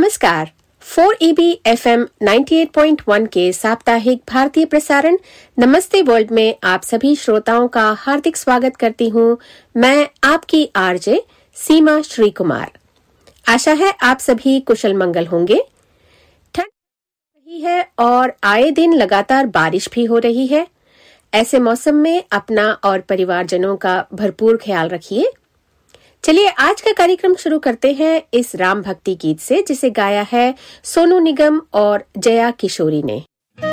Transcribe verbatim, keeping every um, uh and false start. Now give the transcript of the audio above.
नमस्कार। Four E B F M अट्ठानवे point एक के साप्ताहिक भारतीय प्रसारण नमस्ते वर्ल्ड में आप सभी श्रोताओं का हार्दिक स्वागत करती हूँ। मैं आपकी आरजे सीमा श्री कुमार। आशा है आप सभी कुशल मंगल होंगे। ठंड रही है और आए दिन लगातार बारिश भी हो रही है। ऐसे मौसम में अपना और परिवारजनों का भरपूर ख्याल रखिए। चलिए आज का कार्यक्रम शुरू करते हैं इस राम भक्ति गीत से, जिसे गाया है सोनू निगम और जया किशोरी ने।